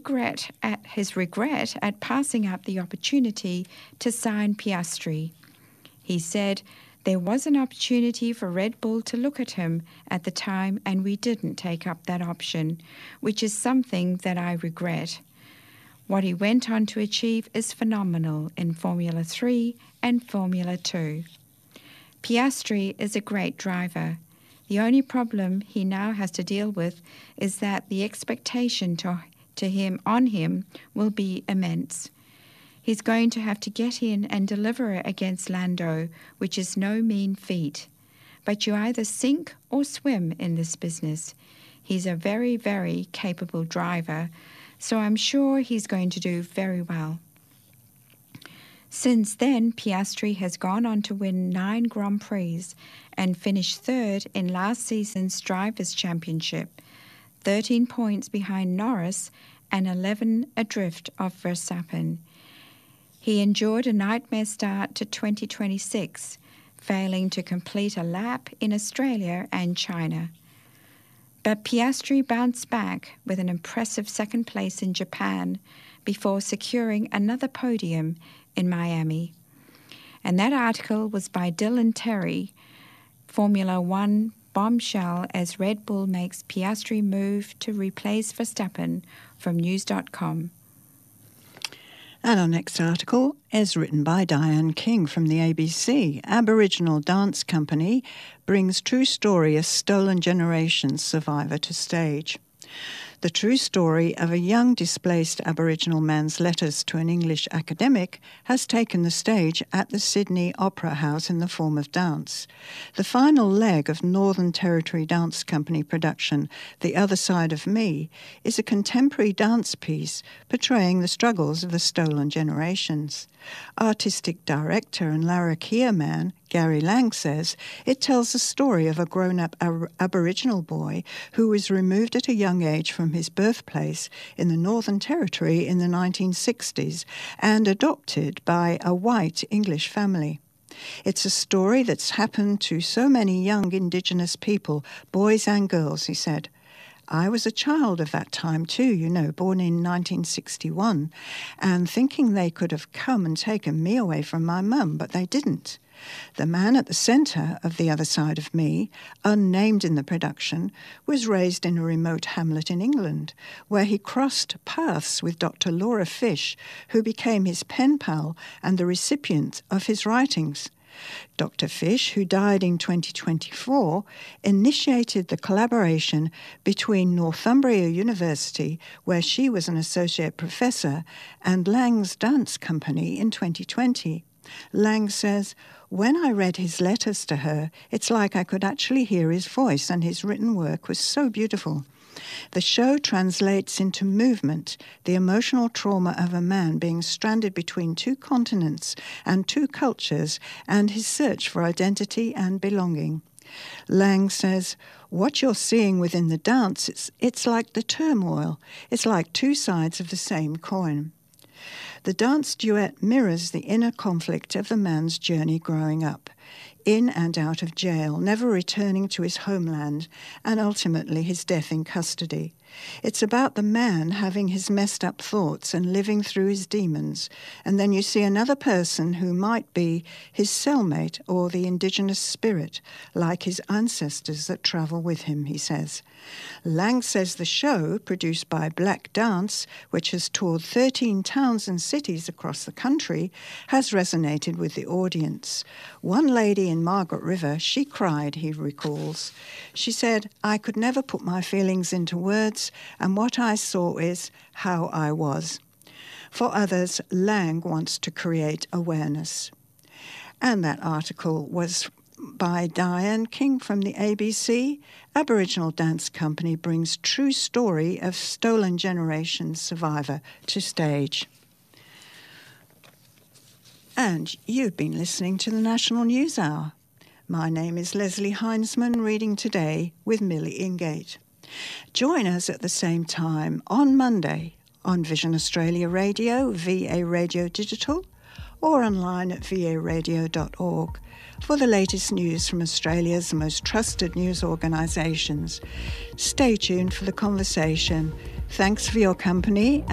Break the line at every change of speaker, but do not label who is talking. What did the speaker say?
his regret at passing up the opportunity to sign Piastri. He said, "There was an opportunity for Red Bull to look at him at the time, and we didn't take up that option, which is something that I regret." What he went on to achieve is phenomenal in Formula 3 and Formula 2. Piastri is a great driver. The only problem he now has to deal with is that the expectation on him will be immense. He's going to have to get in and deliver against Lando, which is no mean feat. But you either sink or swim in this business. He's a very, very capable driver, so I'm sure he's going to do very well. Since then, Piastri has gone on to win 9 Grand Prix and finished third in last season's Drivers' Championship, 13 points behind Norris and 11 adrift of Verstappen. He endured a nightmare start to 2026, failing to complete a lap in Australia and China. But Piastri bounced back with an impressive second place in Japan before securing another podium in Miami. And that article was by Dylan Terry, Formula One bombshell as Red Bull makes Piastri move to replace Verstappen, from news.com.
And our next article is written by Diane King from the ABC. Aboriginal Dance Company brings true story of stolen generations survivor to stage. The true story of a young displaced Aboriginal man's letters to an English academic has taken the stage at the Sydney Opera House in the form of dance. The final leg of Northern Territory Dance Company production, The Other Side of Me, is a contemporary dance piece portraying the struggles of the stolen generations. Artistic director and Larrakia man Gary Lang says it tells the story of a grown-up Aboriginal boy who was removed at a young age from his birthplace in the Northern Territory in the 1960s and adopted by a white English family. It's a story that's happened to so many young Indigenous people, boys and girls, he said. I was a child of that time too, born in 1961, and thinking they could have come and taken me away from my mum, but they didn't. The man at the centre of The Other Side of Me, unnamed in the production, was raised in a remote hamlet in England, where he crossed paths with Dr. Laura Fish, who became his pen pal and the recipient of his writings. Dr. Fish, who died in 2024, initiated the collaboration between Northumbria University, where she was an associate professor, and Lang's Dance Company in 2020. Lang says, "When I read his letters to her, it's like I could actually hear his voice, and his written work was so beautiful." The show translates into movement, the emotional trauma of a man being stranded between 2 continents and 2 cultures, and his search for identity and belonging. Lang says, "What you're seeing within the dance, it's like the turmoil. It's like 2 sides of the same coin." The dance duet mirrors the inner conflict of the man's journey growing up, in and out of jail, never returning to his homeland, and ultimately his death in custody. It's about the man having his messed up thoughts and living through his demons, and then you see another person who might be his cellmate or the Indigenous spirit, like his ancestors that travel with him, he says. Lang says the show, produced by Black Dance, which has toured 13 towns and cities across the country, has resonated with the audience. One lady in Margaret River, she cried, he recalls. She said, "I could never put my feelings into words, and what I saw is how I was." For others, Lang wants to create awareness. And that article was by Diane King from the ABC. Aboriginal Dance Company brings true story of stolen generations survivor to stage. And you've been listening to the National News Hour. My name is Leslie Heinsman, reading today with Millie Ingate. Join us at the same time on Monday on Vision Australia Radio, VA Radio Digital, or online at varadio.org for the latest news from Australia's most trusted news organisations. Stay tuned for the conversation. Thanks for your company.